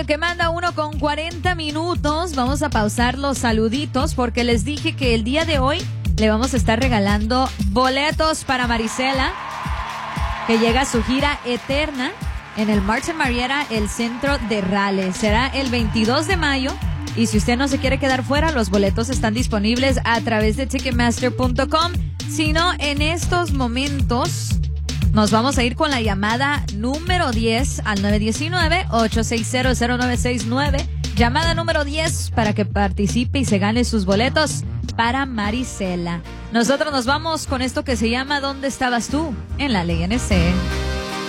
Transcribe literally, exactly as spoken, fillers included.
Mario que manda uno con cuarenta minutos. Vamos a pausar los saluditos porque les dije que el día de hoy le vamos a estar regalando boletos para Marisela, que llega a su gira eterna en el Marts and Marietta, el centro de Raleigh. Será el veintidós de mayo. Y si usted no se quiere quedar fuera, los boletos están disponibles a través de ticketmaster punto com. Si no, en estos momentos nos vamos a ir con la llamada número diez al nueve uno nueve, ocho seis cero, cero nueve seis nueve. Llamada número diez para que participe y se gane sus boletos para Marisela. Nosotros nos vamos con esto que se llama ¿Dónde estabas tú? En la Ley N C.